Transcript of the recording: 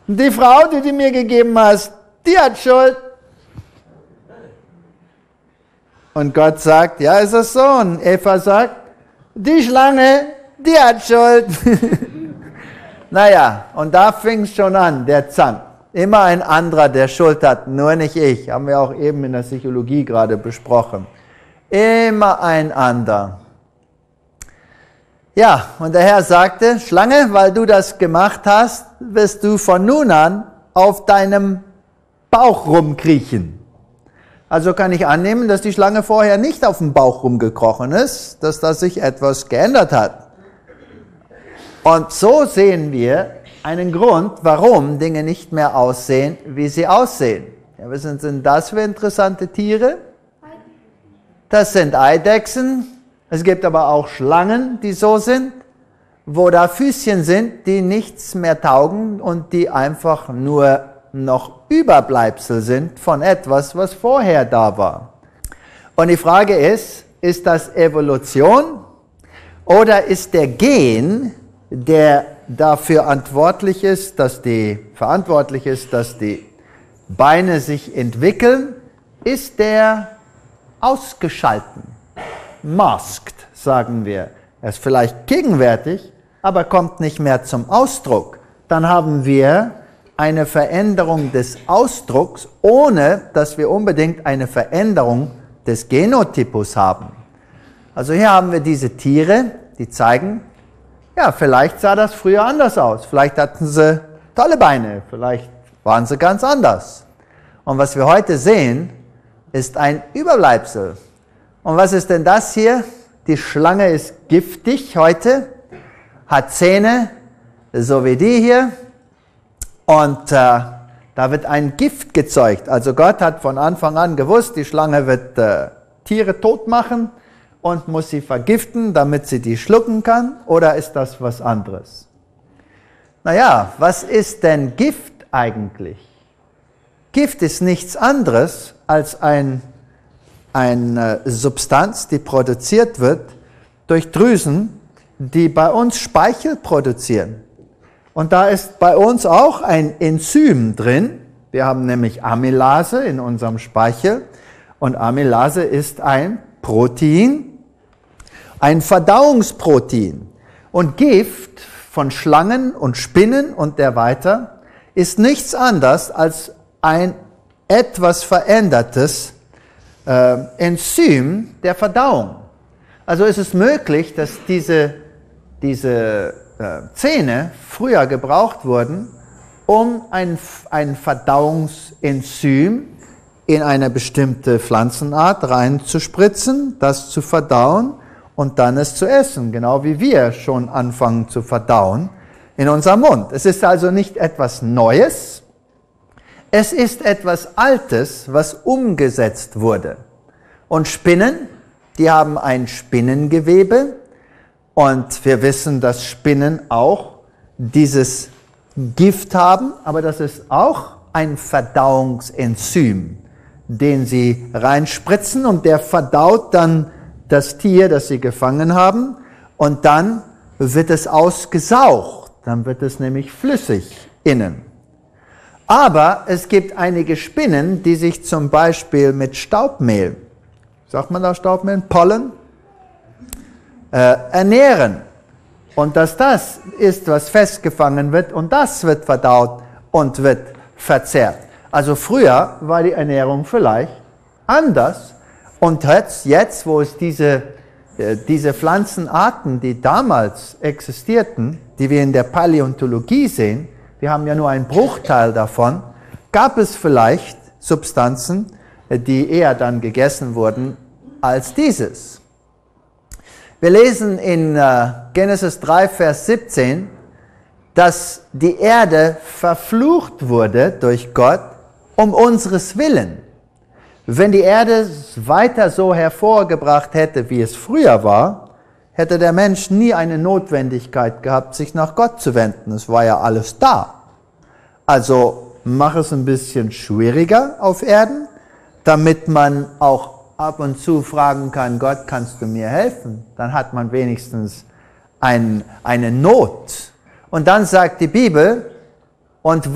Die Frau, die du mir gegeben hast, die hat Schuld. Und Gott sagt, ja, ist das so? Und Eva sagt, die Schlange, die hat Schuld. Naja, und da fing es schon an, der Zank. Immer ein anderer, der Schuld hat, nur nicht ich. Haben wir auch eben in der Psychologie gerade besprochen. Immer ein anderer. Ja, und der Herr sagte, Schlange, weil du das gemacht hast, wirst du von nun an auf deinem Bauch rumkriechen. Also kann ich annehmen, dass die Schlange vorher nicht auf dem Bauch rumgekrochen ist, dass da sich etwas geändert hat. Und so sehen wir einen Grund, warum Dinge nicht mehr aussehen, wie sie aussehen. Ja, was sind das für interessante Tiere? Das sind Eidechsen. Es gibt aber auch Schlangen, die so sind, wo da Füßchen sind, die nichts mehr taugen und die einfach nur noch Überbleibsel sind von etwas, was vorher da war. Und die Frage ist das Evolution oder ist der Gen, der dafür verantwortlich ist, dass die Beine sich entwickeln, ist der ausgeschalten? Masked, sagen wir. Er ist vielleicht gegenwärtig, aber kommt nicht mehr zum Ausdruck. Dann haben wir eine Veränderung des Ausdrucks, ohne dass wir unbedingt eine Veränderung des Genotypus haben. Also hier haben wir diese Tiere, die zeigen, ja, vielleicht sah das früher anders aus. Vielleicht hatten sie tolle Beine, vielleicht waren sie ganz anders. Und was wir heute sehen, ist ein Überbleibsel. Und was ist denn das hier? Die Schlange ist giftig heute, hat Zähne, so wie die hier. Und da wird ein Gift gezeugt. Also Gott hat von Anfang an gewusst, die Schlange wird Tiere tot machen und muss sie vergiften, damit sie die schlucken kann. Oder ist das was anderes? Naja, was ist denn Gift eigentlich? Gift ist nichts anderes als eine Substanz, die produziert wird durch Drüsen, die bei uns Speichel produzieren. Und da ist bei uns auch ein Enzym drin. Wir haben nämlich Amylase in unserem Speichel. Und Amylase ist ein Protein, ein Verdauungsprotein. Und Gift von Schlangen und Spinnen und weiter ist nichts anderes als ein etwas verändertes Enzym der Verdauung. Also ist es möglich, dass diese Zähne früher gebraucht wurden, um ein Verdauungsenzym in eine bestimmte Pflanzenart reinzuspritzen, das zu verdauen und dann es zu essen, genau wie wir schon anfangen zu verdauen in unserem Mund. Es ist also nicht etwas Neues, es ist etwas Altes, was umgesetzt wurde. Und Spinnen, die haben ein Spinnengewebe, und wir wissen, dass Spinnen auch dieses Gift haben, aber das ist auch ein Verdauungsenzym, den sie reinspritzen und der verdaut dann das Tier, das sie gefangen haben, und dann wird es ausgesaugt, dann wird es nämlich flüssig innen. Aber es gibt einige Spinnen, die sich zum Beispiel mit Staubmehl, sagt man da Staubmehl, Pollen, ernähren. Und dass das ist, was festgefangen wird, und das wird verdaut und wird verzehrt. Also früher war die Ernährung vielleicht anders, und jetzt, wo es diese Pflanzenarten, die damals existierten, die wir in der Paläontologie sehen, wir haben ja nur einen Bruchteil davon, gab es vielleicht Substanzen, die eher dann gegessen wurden als dieses. Wir lesen in Genesis 3, Vers 17, dass die Erde verflucht wurde durch Gott um unseres Willen. Wenn die Erde es weiter so hervorgebracht hätte, wie es früher war, hätte der Mensch nie eine Notwendigkeit gehabt, sich nach Gott zu wenden. Es war ja alles da. Also mach es ein bisschen schwieriger auf Erden, damit man auch ab und zu fragen kann, Gott, kannst du mir helfen? Dann hat man wenigstens eine Not. Und dann sagt die Bibel, und